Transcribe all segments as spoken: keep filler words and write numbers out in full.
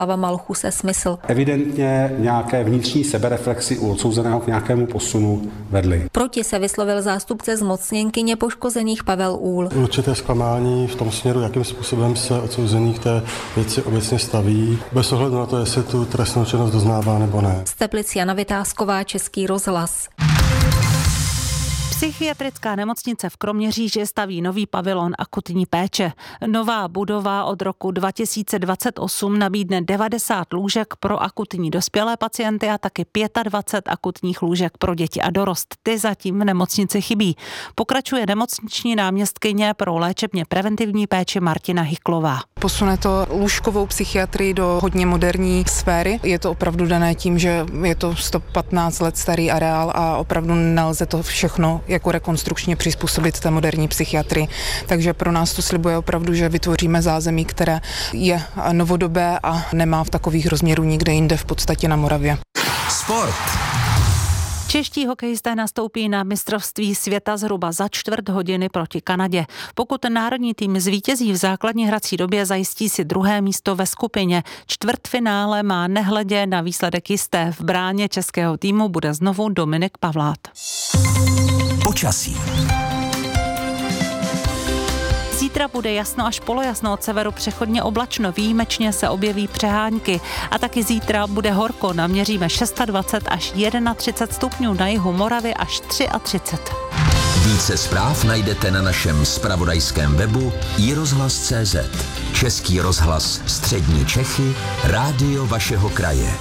Ava Malchuse smysl. Evidentně nějaké vnitřní sebereflexy u odsouzeného k nějakému posunu vedly. Proti se vyslovil zástupce zmocněnkyně poškozených Pavel Úhl. Určité zklamání v tom směru, jakým způsobem se odsouzený k té věci obecně staví, bez ohledu na to, jestli tu trestnou činnost doznává nebo ne. Z Teplic Jana Vytázková, Český rozhlas. Psychiatrická nemocnice v Kroměříži staví nový pavilon akutní péče. Nová budova od roku dva tisíce dvacet osm nabídne devadesát lůžek pro akutní dospělé pacienty a taky dvacet pět akutních lůžek pro děti a dorost. Ty zatím v nemocnici chybí. Pokračuje nemocniční náměstkyně pro léčebně preventivní péči Martina Hyklová. Posune to lůžkovou psychiatrii do hodně moderní sféry. Je to opravdu dané tím, že je to sto patnáct let starý areál a opravdu nelze to všechno jako rekonstrukčně přizpůsobit té moderní psychiatrii. Takže pro nás to slibuje opravdu, že vytvoříme zázemí, které je novodobé a nemá v takových rozměrů nikde jinde v podstatě na Moravě. Sport. Čeští hokejisté nastoupí na mistrovství světa zhruba za čtvrt hodiny proti Kanadě. Pokud národní tým zvítězí v základní hrací době, zajistí si druhé místo ve skupině. Čtvrtfinále má nehledě na výsledek jisté. V bráně českého týmu bude znovu Dominik Pavlát. Počasí. Zítra bude jasno až polojasno, od severu přechodně oblačno, výjimečně se objeví přehánky. A taky zítra bude horko, naměříme dvacet šest až třicet jedna stupňů, na jihu Moravy až třicet tři. Více zpráv najdete na našem zpravodajském webu i rozhlas tečka cé zet. Český rozhlas Střední Čechy, rádio vašeho kraje.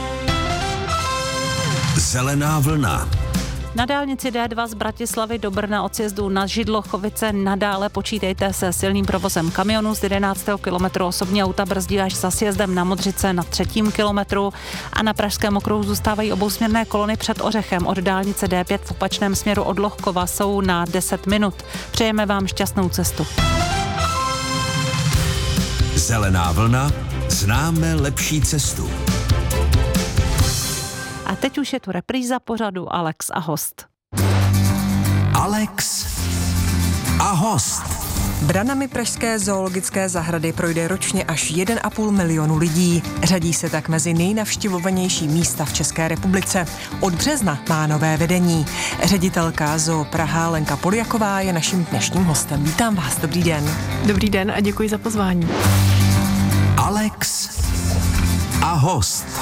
Zelená vlna. Na dálnici D dva z Bratislavy do Brna od sjezdu na Židlochovice nadále počítejte se silným provozem kamionů. Z jedenáctého kilometru osobní auta brzdí až za sjezdem na Modřice na třetím kilometru a na Pražském okruhu zůstávají obousměrné kolony před Ořechem. Od dálnice D pět v opačném směru od Lohkova jsou na deset minut. Přejeme vám šťastnou cestu. Zelená vlna, známe lepší cestu. A teď už je tu repríza pořadu Alex a host. Alex a host. Branami pražské zoologické zahrady projde ročně až jeden a půl milionu lidí. Řadí se tak mezi nejnavštěvovanější místa v České republice. Od března má nové vedení. Ředitelka Zoo Praha Lenka Poljaková je naším dnešním hostem. Vítám vás, dobrý den. Dobrý den a děkuji za pozvání. Alex a host.